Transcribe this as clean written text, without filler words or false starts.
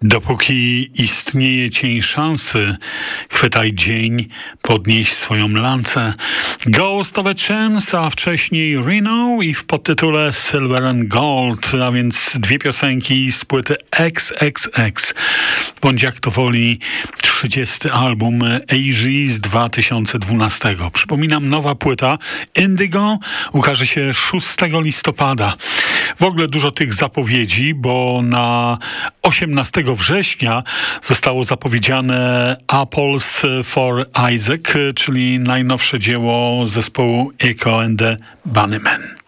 Dopóki istnieje cień szansy, chwytaj dzień, podnieś swoją lancę. Ghost of a Chance, a wcześniej Reno i w podtytule Silver and Gold, a więc dwie piosenki z płyty XXX, bądź jak to woli 30. album AG z 2012. Przypominam, nowa płyta Indigo ukaże się 6 listopada. W ogóle dużo tych zapowiedzi, bo na 18 września zostało zapowiedziane Apples for Isaac, czyli najnowsze dzieło zespołu Echo and the Bunnymen.